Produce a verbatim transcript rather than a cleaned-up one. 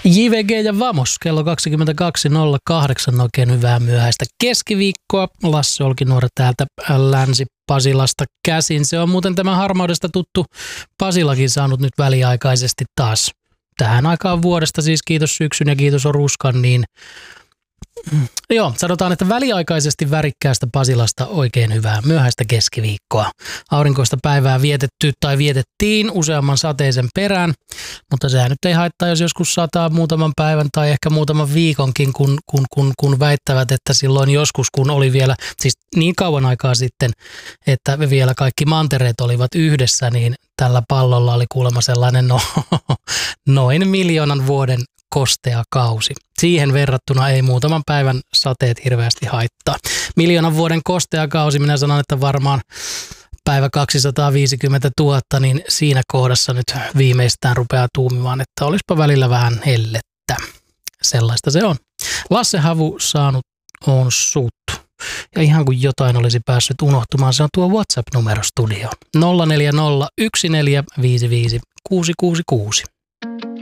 J V G ja Vamos, kello kaksikymmentäkaksi nolla kahdeksan, oikein hyvää myöhäistä keskiviikkoa. Lasse Olkinuora täältä Länsi-Pasilasta käsin. Se on muuten tämä harmaudesta tuttu Pasilakin saanut nyt väliaikaisesti taas tähän aikaan vuodesta, siis kiitos syksyn ja kiitos Oruskan, niin joo, sanotaan, että väliaikaisesti värikkäästä Pasilasta oikein hyvää myöhäistä keskiviikkoa. Aurinkoista päivää vietetty tai vietettiin useamman sateisen perään, mutta sehän nyt ei haittaa, jos joskus sataa muutaman päivän tai ehkä muutaman viikonkin, kun, kun, kun, kun väittävät, että silloin joskus, kun oli vielä, siis niin kauan aikaa sitten, että vielä kaikki mantereet olivat yhdessä, niin tällä pallolla oli kuulemma sellainen no, noin miljoonan vuoden kostea kausi. Siihen verrattuna ei muutaman päivän sateet hirveästi haittaa. Miljoonan vuoden kostea kausi, minä sanon, että varmaan päivä kaksisataaviisikymmentätuhatta, niin siinä kohdassa nyt viimeistään rupeaa tuumimaan, että olisipa välillä vähän hellettä. Sellaista se on. Lasse Havu saanut on suuttu. Ja ihan kuin jotain olisi päässyt unohtumaan, se on tuo WhatsApp-numero studioon. nolla neljä nolla yksi neljä viisi viisi kuusi kuusi kuusi.